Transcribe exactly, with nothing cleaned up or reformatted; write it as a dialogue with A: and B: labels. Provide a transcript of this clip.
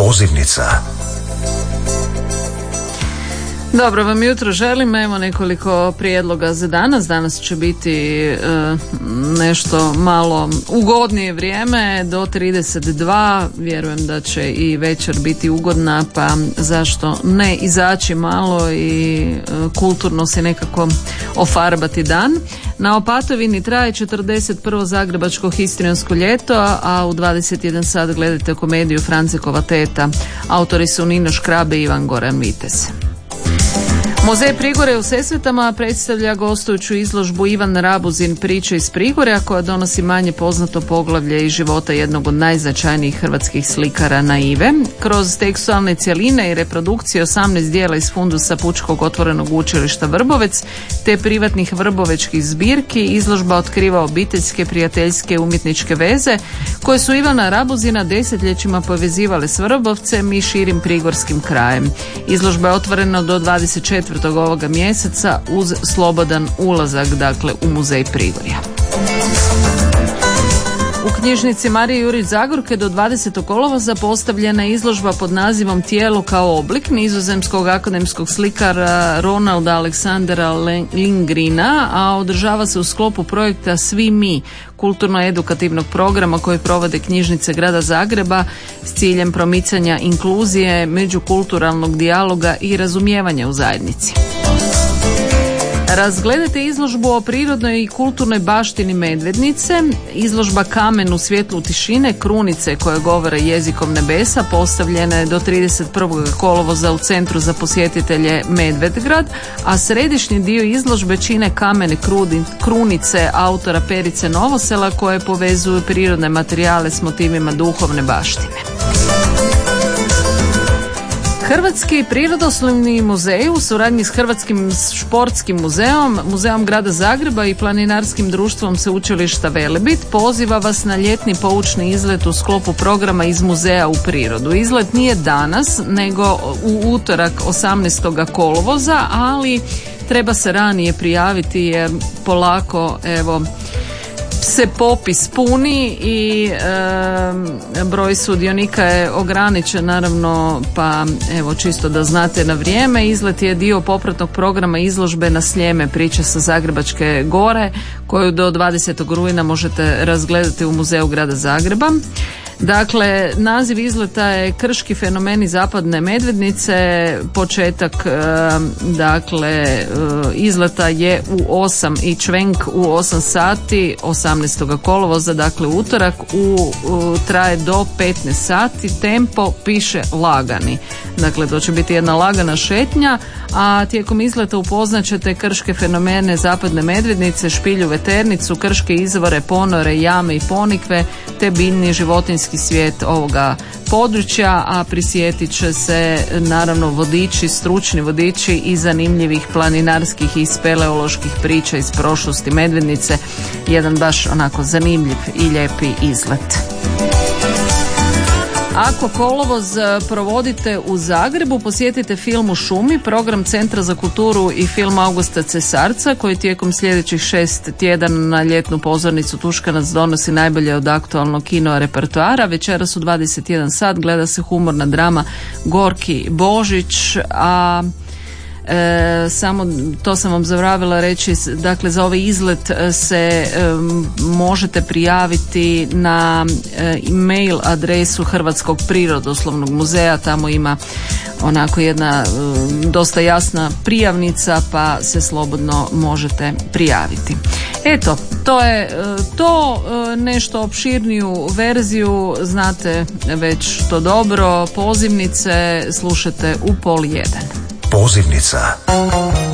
A: Pozivnica.
B: Dobro vam jutro želim, evo nekoliko prijedloga za danas. Danas će biti e, nešto malo ugodnije vrijeme, do trideset dva, vjerujem da će i večer biti ugodna, pa zašto ne izaći malo i e, kulturno se nekako ofarbati dan. Na Opatovini traje četrdeset prvo zagrebačko histrionsko ljeto, a u dvadeset jedan sat gledajte komediju Francekova teta. Autori su Nino Škrabe i Ivan Goran Vitez. Muzej Prigorja u Sesvetama predstavlja gostujuću izložbu Ivan Rabuzin priče iz Prigorja, koja donosi manje poznato poglavlje iz života jednog od najznačajnijih hrvatskih slikara naive. Kroz tekstualne cjeline i reprodukcije osamnaest dijela iz fundusa Pučkog otvorenog učilišta Vrbovec te privatnih vrbovečkih zbirki, izložba otkriva obiteljske, prijateljske, umjetničke veze koje su Ivana Rabuzina desetljećima povezivale s Vrbovcem i širim prigorskim krajem. Izložba je otvorena do dvadeset četvrtog ovoga mjeseca uz slobodan ulazak, dakle, u Muzej Prigorja. U knjižnici Marije Jurić Zagorke do dvadesetog kolovoza postavljena je izložba pod nazivom Tijelo kao oblik nizozemskog akademskog slikara Ronalda Aleksandra Lindgrena, a održava se u sklopu projekta Svi mi, kulturno-edukativnog programa koji provode knjižnice Grada Zagreba s ciljem promicanja inkluzije, međukulturalnog dijaloga i razumijevanja u zajednici. Razgledajte izložbu o prirodnoj i kulturnoj baštini Medvednice. Izložba Kamen u svjetlu tišine, krunice koje govore jezikom nebesa, postavljena je do trideset prvog kolovoza u Centru za posjetitelje Medvedgrad, a središnji dio izložbe čine kamene krunice autora Perice Novosela koje povezuju prirodne materijale s motivima duhovne baštine. Hrvatski prirodoslovni muzej u suradnji s Hrvatskim športskim muzeom, Muzeom Grada Zagreba i Planinarskim društvom Sveučilišta Velebit poziva vas na ljetni poučni izlet u sklopu programa Iz muzeja u prirodu. Izlet nije danas, nego u utorak osamnaestog kolovoza, ali treba se ranije prijaviti jer polako, evo, se popis puni i e, broj sudionika je ograničen, naravno, pa evo čisto da znate na vrijeme. Izlet je dio popratnog programa izložbe Na Sljeme, priče sa Zagrebačke gore, koju do dvadesetog rujna možete razgledati u Muzeju Grada Zagreba. Dakle, naziv izleta je Krški fenomeni zapadne Medvednice. Početak e, dakle izleta je u osam i čvenk u osam sati osamnaestog kolovoza, dakle utorak, u, u traje do petnaest sati. Tempo piše lagani. Dakle, to će biti jedna lagana šetnja, a tijekom izleta upoznaćete krške fenomene zapadne Medvednice, špilju veternicu, krške izvore, ponore, jame i ponikve, te biljni životinjski svijet ovoga područja, a prisjetit će se naravno vodiči, stručni vodiči i zanimljivih planinarskih i speleoloških priča iz prošlosti Medvednice. Jedan baš onako zanimljiv i lijepi izlet. Ako kolovoz provodite u Zagrebu, posjetite Film u šumi, program Centra za kulturu i film Augusta Cesarca, koji tijekom sljedećih šest tjedana na ljetnu pozornicu Tuškanac donosi najbolje od aktualnog kino repertoara. Večeras u dvadeset jedan sat gleda se humorna drama Gorki Božić, a E, samo to sam vam zaboravila reći, dakle za ovaj izlet se e, možete prijaviti na e, e-mail adresu Hrvatskog prirodoslovnog muzeja. Tamo ima onako jedna e, dosta jasna prijavnica, pa se slobodno možete prijaviti. Eto, to je e, to, e, nešto opširniju verziju znate već to dobro. Pozivnice slušate u pola jedan.
A: Pozivnica.